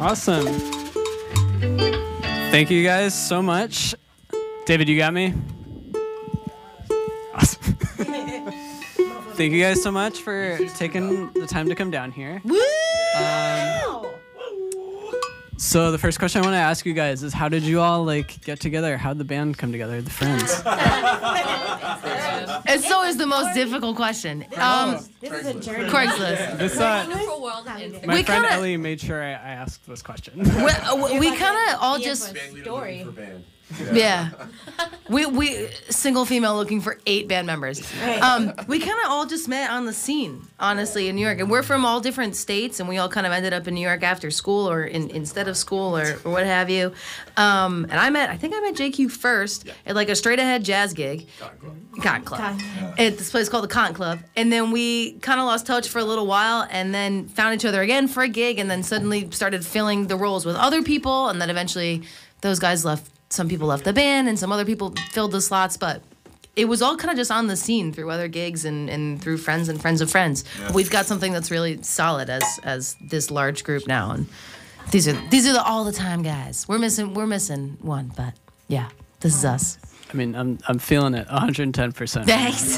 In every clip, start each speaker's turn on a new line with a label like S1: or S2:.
S1: Awesome. Thank you guys so much. David, you got me? Awesome. Thank you guys so much for taking the time to come down here.
S2: Woo!
S1: So the first question I want to ask you guys is, how did you all get together? How'd the band come together, the friends?
S2: It's always the most difficult question.
S3: This is a journey.
S2: Craigslist.
S1: This, my friend Ellie made sure I asked this question.
S2: We kind of all just
S3: story.
S2: Yeah. We single female looking for 8 band members. We kind of all just met on the scene, honestly, in New York. And we're from all different states, and we all kind of ended up in New York after school or instead of school or what have you. And I think I met JQ first at a straight ahead jazz gig. Cotton Club. At this place called the Cotton Club. And then we kind of lost touch for a little while and then found each other again for a gig and then suddenly started filling the roles with other people. And then eventually those guys left. Some people left the band and some other people filled the slots, but it was all kind of just on the scene through other gigs and through friends and friends of friends. Yeah. We've got something that's really solid as this large group now, and these are the all the time guys. We're missing one, but yeah, this is us.
S1: I mean, I'm feeling it 110%.
S2: Thanks.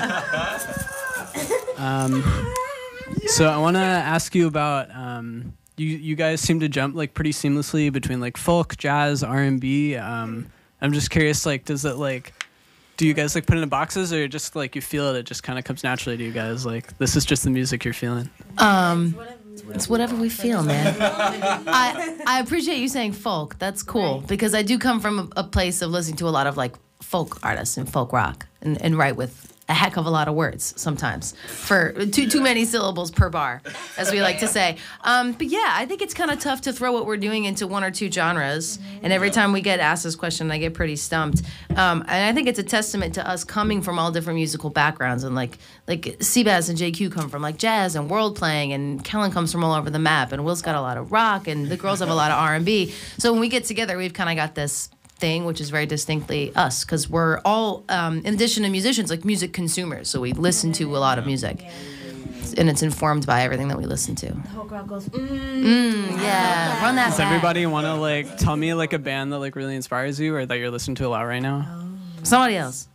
S1: So I want to ask you about. You guys seem to jump pretty seamlessly between folk, jazz, R&B. I'm just curious, does it do you guys put it in boxes or just you feel it just kind of comes naturally to you guys? This is just the music you're feeling.
S2: It's whatever we feel, man. I appreciate you saying folk. That's cool because I do come from a place of listening to a lot of folk artists and folk rock and write with a heck of a lot of words sometimes for too many syllables per bar, as we like to say. But yeah, I think it's kind of tough to throw what we're doing into one or two genres. And every time we get asked this question, I get pretty stumped. And I think it's a testament to us coming from all different musical backgrounds. And like Seabass and JQ come from jazz and world playing, and Kellen comes from all over the map, and Will's got a lot of rock, and the girls have a lot of R&B. So when we get together, we've kind of got this thing, which is very distinctly us, because we're all, in addition to musicians, music consumers. So we listen to a lot of music, and it's informed by everything that we listen to.
S3: The whole crowd goes,
S2: yeah, run that.
S1: Does everybody want to tell me a band that really inspires you or that you're listening to a lot right now?
S2: Somebody else.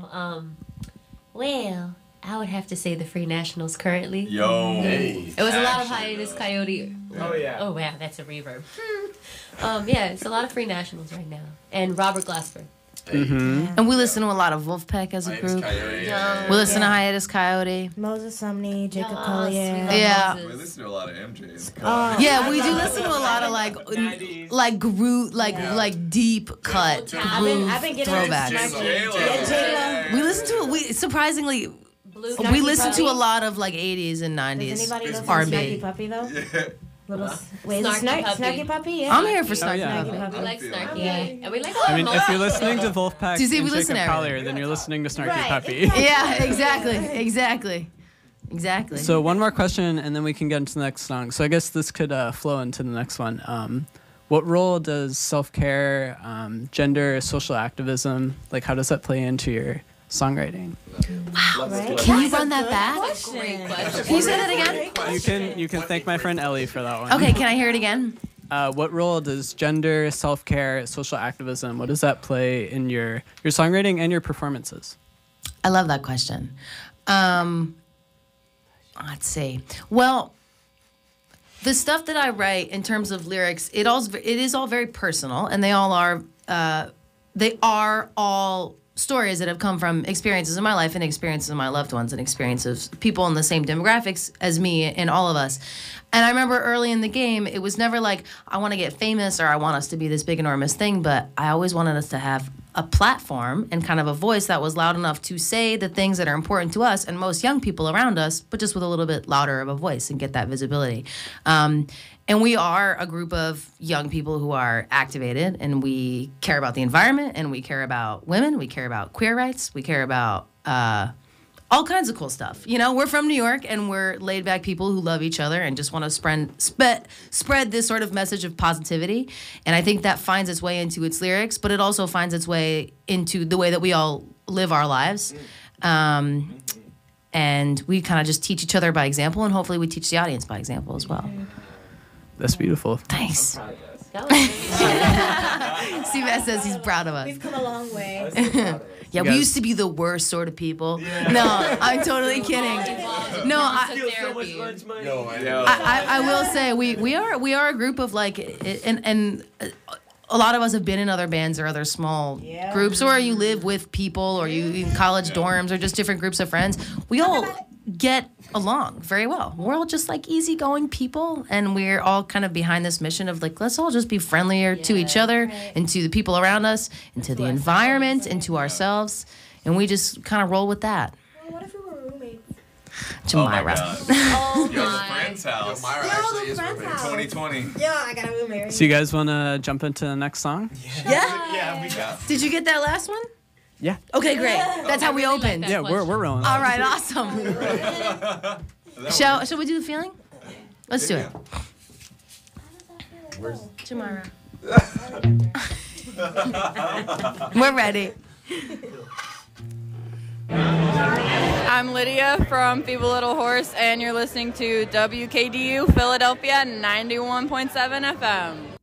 S4: Well, I would have to say the Free Nationals currently.
S5: Yo.
S4: It was a lot of Hiatus Coyote.
S5: Oh, yeah.
S4: Oh, wow, that's a reverb. Yeah, it's a lot of Free Nationals right now. And Robert Glasper.
S2: Mm-hmm. And we listen to a lot of Wolfpack as a group. We listen to Hiatus Coyote.
S3: Moses Sumney, Jacob Collier.
S2: Yeah.
S5: We listen to a lot of MJs.
S2: Yeah, we do listen to a lot of groove, deep cut groove
S3: I've been getting
S2: throwbacks.
S3: J-Lo.
S2: We listen to we listen to a lot of 80s and 90s
S3: Does anybody listen to
S2: R&B.
S3: Snarky Puppy though? Wait, Snarky Puppy? Yeah.
S2: I'm here for Snarky
S1: yeah.
S2: Puppy.
S4: We like Snarky. And we like
S1: if you're listening to Wolfpack
S2: Do you see,
S1: and
S2: we listen
S1: Jacob
S2: to
S1: Collier, then you're listening to Snarky Puppy.
S2: Yeah, exactly.
S1: So one more question, and then we can get into the next song. So I guess this could flow into the next one. What role does self-care, gender, social activism, how does that play into your songwriting?
S2: Wow. Right? Can you run that back?
S4: Great question.
S2: Can you say that again?
S1: You can thank my friend Ellie for that one.
S2: Okay, can I hear it again?
S1: What role does gender, self-care, social activism, what does that play in your songwriting and your performances?
S2: I love that question. Let's see. Well, the stuff that I write in terms of lyrics, it is all very personal, and they are all stories that have come from experiences in my life and experiences of my loved ones and experiences of people in the same demographics as me and all of us. And I remember early in the game, it was never I want to get famous or I want us to be this big, enormous thing, but I always wanted us to have a platform and kind of a voice that was loud enough to say the things that are important to us and most young people around us, but just with a little bit louder of a voice and get that visibility. And we are a group of young people who are activated, and we care about the environment, and we care about women, we care about queer rights, we care about all kinds of cool stuff. We're from New York, and we're laid-back people who love each other and just want to spread this sort of message of positivity. And I think that finds its way into its lyrics, but it also finds its way into the way that we all live our lives. And we kind of just teach each other by example, and hopefully we teach the audience by example as well.
S1: That's beautiful.
S2: Thanks.
S4: That was
S2: Steve S says he's proud of us.
S3: We've come a long way.
S2: Yeah, we used to be the worst sort of people. No, I'm totally kidding. No, I will say we are a group of like, and a lot of us have been in other bands or other small groups, or you live with people, or you in college dorms, or just different groups of friends. We all get along very well. We're all just like easygoing people, and we're all kind of behind this mission of like, let's all just be friendlier to each other and to the people around us and to the environment and to ourselves, and we just kind of roll with that.
S3: Well, what if we were roommates?
S2: Jamira.
S4: Oh
S5: Yo, the
S4: my.
S5: friend's house.
S6: Myra
S3: Yo,
S6: actually
S3: the
S6: is
S3: friend's
S6: roommate.
S3: house.
S6: 2020.
S3: Yo, I got a roommate.
S1: So you guys want to jump into the next song?
S6: Yeah, we got.
S2: Did you get that last one?
S1: Yeah.
S2: Okay, great. That's how we
S4: really like
S2: opened.
S4: that.
S1: Yeah, we're rolling.
S2: All right, awesome. Shall we do the feeling? Let's do it.
S6: Where's
S2: Jamira. We're ready.
S7: I'm Lydia from Feeble Little Horse, and you're listening to WKDU Philadelphia 91.7 FM.